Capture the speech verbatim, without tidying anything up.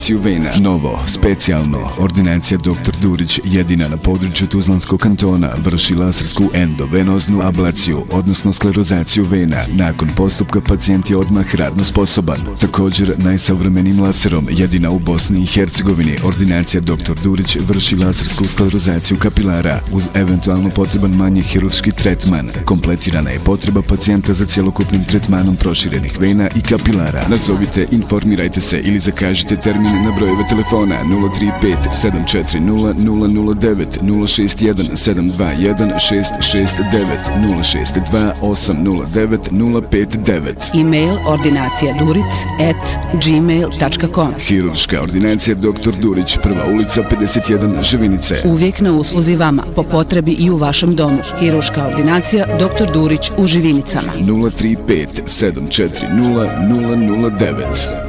Vena. Novo, specijalno, ordinacija doktor Durić jedina na području Tuzlanskog kantona vrši lasersku endovenoznu ablaciju, odnosno sklerozaciju vena. Nakon postupka pacijent je odmah radno sposoban. Također, najsavremenim laserom jedina u Bosni i Hercegovini ordinacija doktor Durić vrši lasersku sklerozaciju kapilara uz eventualno potreban manji hirurški tretman. Kompletirana je potreba pacijenta za cjelokupnim tretmanom proširenih vena i kapilara. Nazovite, informirajte se ili zakažite termin na brojeve telefona nula tri pet sedam četiri nula nula nula devet, nula šest jedan sedam dva jedan šest šest devet, nula šest dva osam nula devet nula pet devet. E-mail ordinacija duric at gmail tačka com. Hirurška ordinacija doktor Durić, prva ulica pedeset jedan, Živinice. Uvijek na usluzi vama, po potrebi i u vašem domu. Hirurška ordinacija doktor Durić u Živinicama. nula tri pet sedam četiri nula nula nula devet.